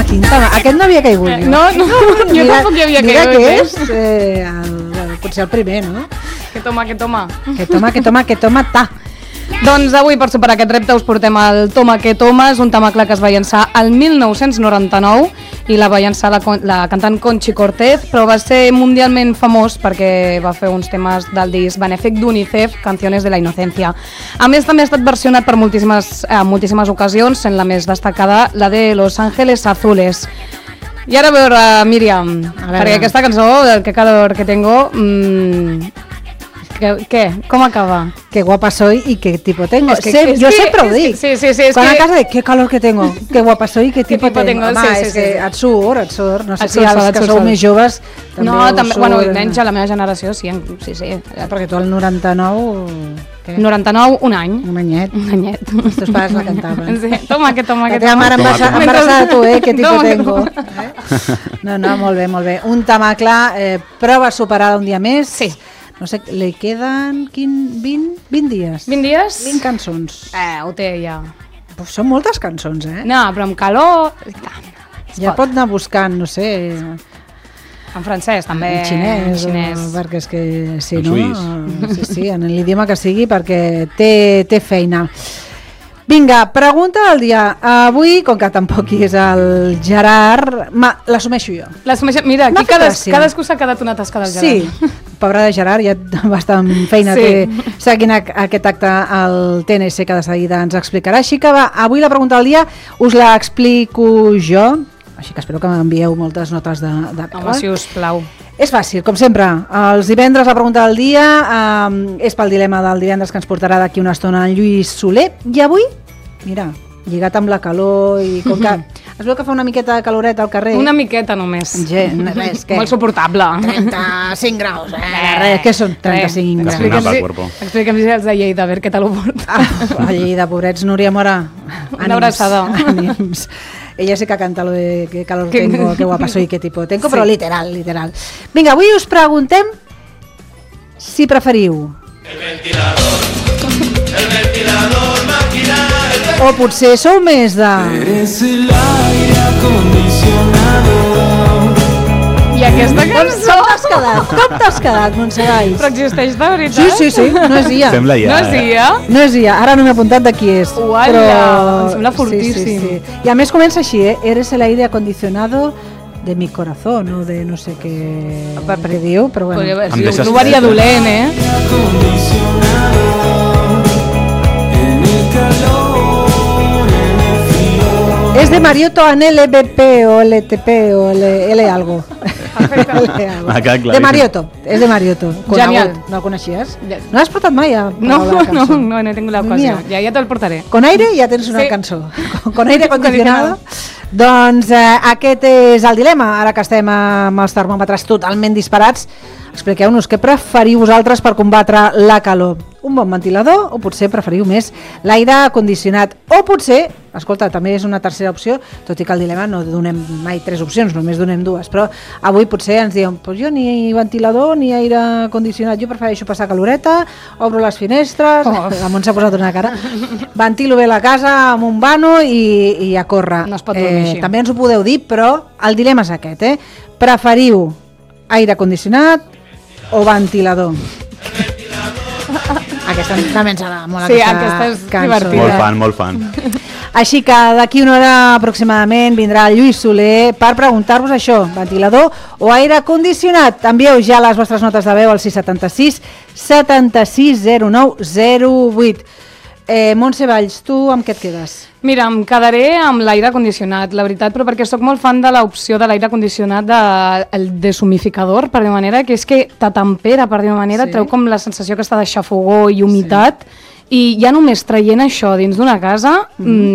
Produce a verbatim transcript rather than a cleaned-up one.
quin tema. Aquest no havia caigut jo. No, no, jo mira, tampoc hi havia mira caigut. Mira eh? que és, eh, el, el, potser el primer, no? Que toma, que toma. Que toma, que toma, que toma, ta. Doncs avui, per superar aquest repte, us portem el Toma que toma. És un temacle que es va llançar el mil nou-cents noranta-nou i la va llançar la, la cantant Conchi Cortez, però va ser mundialment famós perquè va fer uns temes del disc benèfic d'UNICEF, Canciones de la Inocencia. A més, també ha estat versionat per moltíssimes, eh, moltíssimes ocasions, sent la més destacada la de Los Ángeles Azules. I ara a veure, Míriam, a veure. Perquè aquesta cançó, del que calor que tengo... Mmm, què? Com acaba? Que guapa soy y qué tipo tengo. Es que, Sem, es jo que, sempre ho dic. Sí, sí, sí. Quan que... a casa de qué calor que tengo, qué guapa soy y qué tipo, tipo tengo. tengo. Home, sí, sí, és sí, que sí. et surt, et surt. No sé Et si surt, els et que surt, sou surt. més joves també No, us també, surt. bueno, menys a la meva generació, sí, sí, sí. Perquè tu al noranta-nou... Què? noranta-nou, un any. Un anyet. Un anyet. Els teus pares la cantaven. Sí. Toma, que toma, que La teva toma. mare embarassada, embarassada tu, eh? Que tipo Toma, que tengo. Eh? No, no, molt bé, molt bé. Un temacle, eh, prova superada un dia més. Sí. No sé, li queden quin, vint, vint dies. vint dies? vint cançons. Eh, ho té ja. Pues són moltes cançons, eh? No, però amb calor... i tant. Es Ja pot. pot anar buscant, no sé... En francès, també. En xinès, En xinès. O, perquè és que sí, En no? suís. Sí, sí, en l'idioma que sigui, perquè té, té feina. Vinga, pregunta del dia. Avui, com que tampoc hi és el Gerard, ma, l'assumeixo jo. L'assumeixo... Mira, M'ha aquí fet cadas, gràcia. cadascú s'ha quedat una tasca del Sí, Gerard. pobre de Gerard, ja bastant feina Sí. té seguint a, aquest acte al T N C, que de seguida ens explicarà. Així que va, avui la pregunta del dia us la explico jo, així que espero que m'envieu moltes notes de, de Home, si us plau. És fàcil, com sempre. Els divendres la pregunta del dia eh, és pel dilema del divendres que ens portarà d'aquí una estona en Lluís Soler. I avui, mira, lligat amb la calor i com que es veu que fa una miqueta de caloreta al carrer. Una miqueta només. Gen, res, què? Molt suportable. trenta-cinc graus, eh? Res, què són trenta-cinc graus? Explica- Explica'm cuerpo. si, explica'm si els de Lleida, a veure què tal ho porta. Ah, a Lleida, pobrets, Núria Mora. Una abraçada. Ànims. Ella sí que canta lo de qué calor Que- tengo, qué guapa soy, qué tipo tengo, Sí. però literal, literal. Vinga, avui us preguntem si preferiu o potser sou més de... Es el aire acondicionado. I aquesta Com cançó t'has quedat? Com t'has quedat, Montserrat? però existeix de veritat? Sí, sí, sí, no és dia. Sembla ja, No és eh? dia? No és dia, ara no m'he apuntat de qui és. Uala, em sembla fortíssim. Sí, sí, sí. I a més comença així, eh? Eres el aire acondicionado de mi corazón, o de no sé què, Per- què diu, però bueno. Podria haver Em sigut deixes un trobaria freda. dolent, eh? Acondicionado. En el calor, en el frío. És de Marioto en L B P o L T P o L, L algo. L algo. Ah, clar, clar. De Marioto, és de Marioto. Genial. Conegut. No el coneixies? Ja. No l'has portat mai a No, parlar de la no, cançó? no, no he tingut l'ocasió. Mira. Ja, ja te'l portaré. Con aire ja tens una Sí. cançó. Con, con aire acondicionado. Doncs eh, aquest és el dilema. Ara que estem amb els termòmetres totalment disparats, expliqueu-nos què preferiu vosaltres per combatre la calor. Un bon ventilador o potser preferiu més l'aire condicionat? O potser, escolta, també és una tercera opció, tot i que el dilema no donem mai tres opcions, només donem dues, però avui potser ens diuen, pues jo ni ventilador ni aire condicionat, jo prefereixo passar caloreta, obro les finestres, Oh. la Montse ha posat una cara, ventilo bé la casa amb un vano i, i a córrer. No es pot dormir així. També ens ho podeu dir, però el dilema és aquest, eh? Preferiu aire condicionat o ventilador? Aquesta també ens agrada molt, Sí, aquesta, aquesta és cançó. divertida. Molt fan, molt fan. Així que d'aquí una hora aproximadament vindrà el Lluís Soler per preguntar-vos això, ventilador o aire condicionat. Envieu ja les vostres notes de veu al sis setanta sis setanta sis zero nou zero vuit. Eh, Montse Valls, tu amb què et quedes? Mira, em quedaré amb l'aire condicionat, la veritat, però perquè sóc molt fan de l'opció de l'aire condicionat de, el deshumificador, per dir manera, que és que t'atempera, per dir manera, Sí. treu com la sensació aquesta de xafogor i humitat, i ja només traient això dins d'una casa, mm.